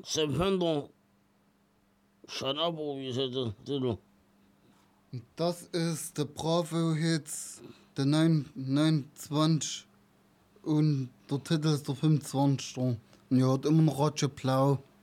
September. Shut up, wie ist der Titel? Das ist der Bravo-Hit, der 29 und der Titel ist der 25. Und ihr hört immer noch Roger Blau.